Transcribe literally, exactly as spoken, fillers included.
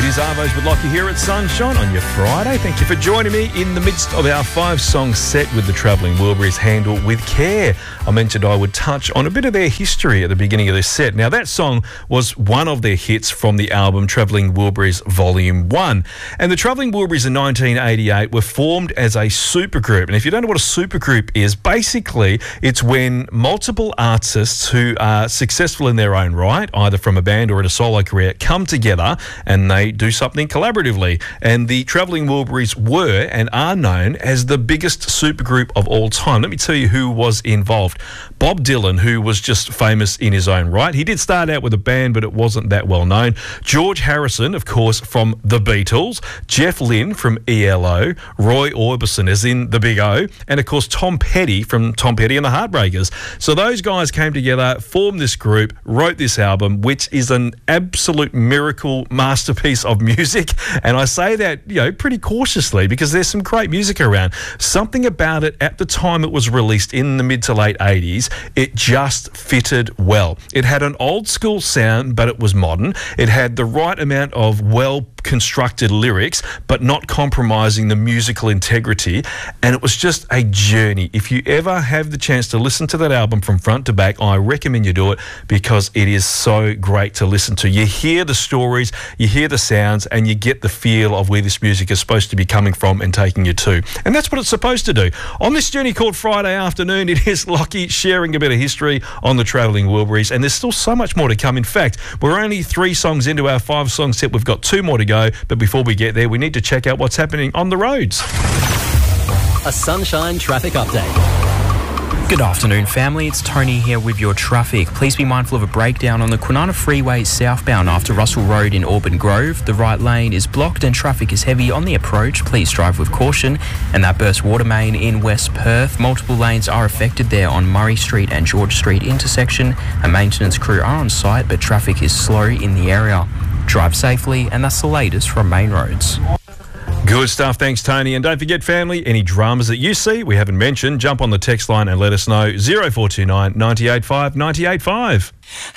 is Arvos with Lockie here at Sunshine on your Friday. Thank you for joining me in the midst of our five-song set with the Travelling Wilburys, Handle with Care. I mentioned I would touch on a bit of their history at the beginning of this set. Now, that song was one of their hits from the album Travelling Wilburys Volume one. And the Travelling Wilburys in nineteen eighty-eight were formed as a supergroup. And if you don't know what a supergroup is, basically it's when multiple artists who are successful in their own right, either from a band or in a solo career, come together and they do something collaboratively. And the Travelling Wilburys were and are known as the biggest supergroup of all time. Let me tell you who was involved. Bob Dylan, who was just famous in his own right. He did start out with a band, but it wasn't that well known. George Harrison, of course, from the Beatles. Jeff Lynne from E L O. Roy Orbison, as in the Big O. And, of course, Tom Petty from Tom Petty and the Heartbreakers. So those guys came together, formed this group, wrote this album, which is an absolute miracle masterpiece of music. And I say that, you know, pretty cautiously because there's some great music around. Something about it at the time it was released in the mid to late eighties, it just fitted well. It had an old school sound, but it was modern. It had the right amount of well constructed lyrics, but not compromising the musical integrity. And it was just a journey. If you ever have the chance to listen to that album from front to back, I recommend you do it because it is so great to listen to. You hear the stories, you hear the sounds, and you get the feel of where this music is supposed to be coming from and taking you to. And that's what it's supposed to do. On this journey called Friday Afternoon, it is Lockie sharing a bit of history on the Travelling Wilburys, and there's still so much more to come. In fact, we're only three songs into our five-song set. We've got two more to go, but before we get there, we need to check out what's happening on the roads. A Sunshine traffic update. Good afternoon, family. It's Tony here with your traffic. Please be mindful of a breakdown on the Kwinana Freeway southbound after Russell Road in Auburn Grove. The right lane is blocked and traffic is heavy on the approach. Please drive with caution. And that burst water main in West Perth. Multiple lanes are affected there on Murray Street and George Street intersection. A maintenance crew are on site, but traffic is slow in the area. Drive safely, and that's the latest from Main Roads. Good stuff. Thanks, Tony. And don't forget, family, any dramas that you see we haven't mentioned, jump on the text line and let us know. zero four two nine, nine eight five, nine eight five.